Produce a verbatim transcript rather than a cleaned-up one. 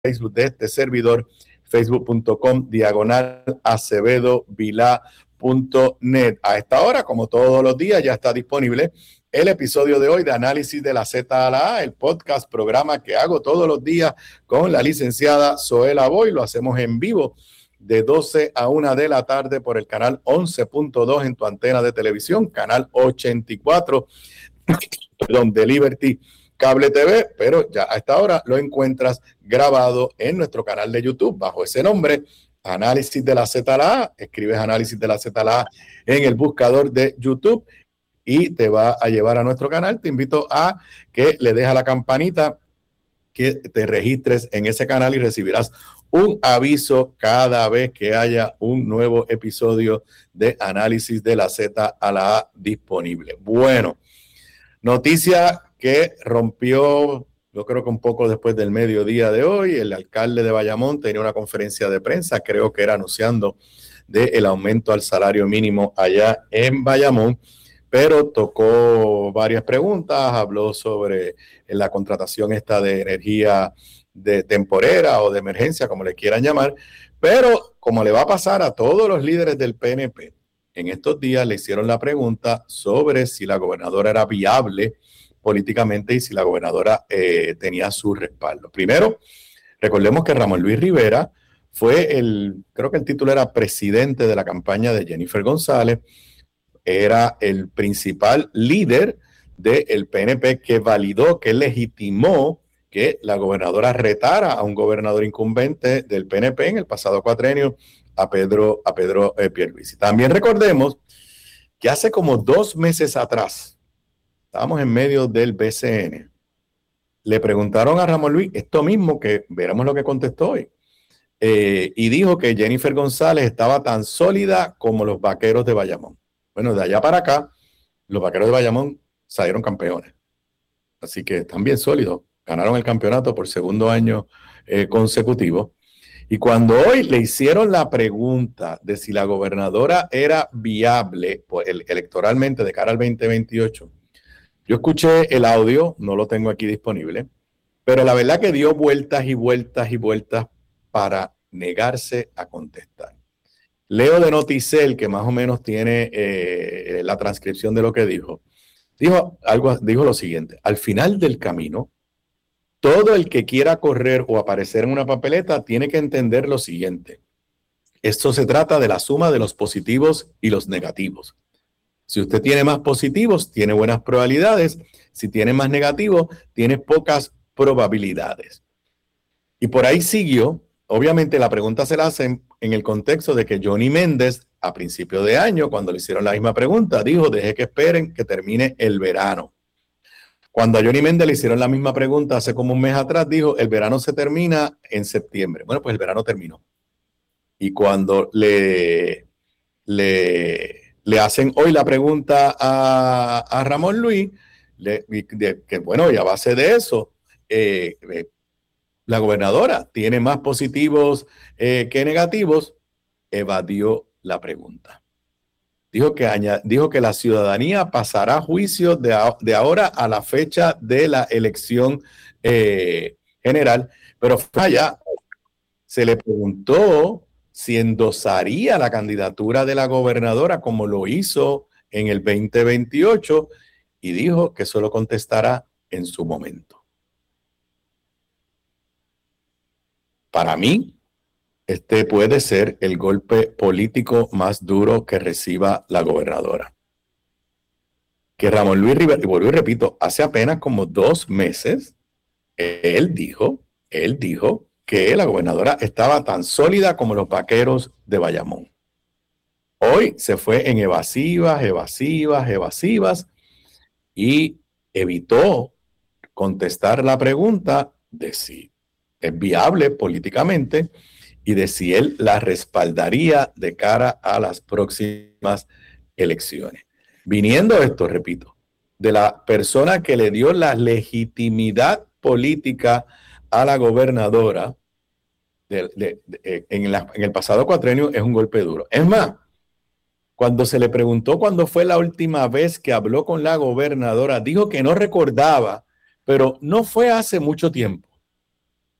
Facebook de este servidor, facebook.com diagonal Acevedo Vilá punto net. A esta hora, como todos los días, ya está disponible el episodio de hoy de Análisis de la Z a la A, el podcast, programa que hago todos los días con la licenciada Zoela Boy. Lo hacemos en vivo de doce a una de la tarde por el canal once punto dos en tu antena de televisión, canal ochenta y cuatro, perdón, de Liberty Cable T V, pero ya a esta hora lo encuentras grabado en nuestro canal de YouTube bajo ese nombre, Análisis de la Z a la A. Escribes Análisis de la Z a la A en el buscador de YouTube y te va a llevar a nuestro canal. Te invito a que le dejes a la campanita, que te registres en ese canal y recibirás un aviso cada vez que haya un nuevo episodio de Análisis de la Z a la A disponible. Bueno, noticia que rompió, yo creo que un poco después del mediodía de hoy. El alcalde de Bayamón tenía una conferencia de prensa, creo que era anunciando del aumento al salario mínimo allá en Bayamón, pero tocó varias preguntas, habló sobre la contratación esta de energía de temporera o de emergencia, como le quieran llamar, pero como le va a pasar a todos los líderes del P N P, en estos días le hicieron la pregunta sobre si la gobernadora era viable políticamente y si la gobernadora eh, tenía su respaldo. Primero, recordemos que Ramón Luis Rivera fue el, creo que el título era presidente de la campaña de Jennifer González, era el principal líder del P N P que validó, que legitimó que la gobernadora retara a un gobernador incumbente del P N P en el pasado cuatrenio, a Pedro, a Pedro eh, Pierluisi. También recordemos que hace como dos meses atrás, estábamos en medio del B C N, le preguntaron a Ramón Luis esto mismo, que veremos lo que contestó hoy, eh, y dijo que Jennifer González estaba tan sólida como los Vaqueros de Bayamón. Bueno, de allá para acá, los Vaqueros de Bayamón salieron campeones, así que están bien sólidos, ganaron el campeonato por segundo año eh, consecutivo. Y cuando hoy le hicieron la pregunta de si la gobernadora era viable pues, el, electoralmente de cara al veinte veintiocho, yo escuché el audio, no lo tengo aquí disponible, pero la verdad que dio vueltas y vueltas y vueltas para negarse a contestar. Leo de Noticel, que más o menos tiene eh, la transcripción de lo que dijo, dijo, algo, dijo lo siguiente: al final del camino, todo el que quiera correr o aparecer en una papeleta tiene que entender lo siguiente. Esto se trata de la suma de los positivos y los negativos. Si usted tiene más positivos, tiene buenas probabilidades. Si tiene más negativos, tiene pocas probabilidades. Y por ahí siguió. Obviamente la pregunta se la hacen en el contexto de que Johnny Méndez, a principio de año, cuando le hicieron la misma pregunta, dijo, deje que esperen que termine el verano. Cuando a Johnny Méndez le hicieron la misma pregunta hace como un mes atrás, dijo, el verano se termina en septiembre. Bueno, pues el verano terminó. Y cuando le, le, le hacen hoy la pregunta a, a Ramón Luis, le, de, que bueno, y a base de eso, eh, eh, la gobernadora tiene más positivos eh, que negativos, evadió la pregunta. Dijo que, añad, dijo que la ciudadanía pasará a juicio de, a, de ahora a la fecha de la elección eh, general, pero allá se le preguntó si endosaría la candidatura de la gobernadora como lo hizo en el veinte veintiocho y dijo que solo contestará en su momento. Para mí, este puede ser el golpe político más duro que reciba la gobernadora. Que Ramón Luis Rivera, y vuelvo y repito, hace apenas como dos meses, él dijo, él dijo que la gobernadora estaba tan sólida como los Vaqueros de Bayamón. Hoy se fue en evasivas, evasivas, evasivas y evitó contestar la pregunta de si es viable políticamente y de si él la respaldaría de cara a las próximas elecciones. Viniendo esto, repito, de la persona que le dio la legitimidad política a la gobernadora de, de, de, en, la, en el pasado cuatrenio, es un golpe duro. Es más, cuando se le preguntó cuándo fue la última vez que habló con la gobernadora, dijo que no recordaba, pero no fue hace mucho tiempo.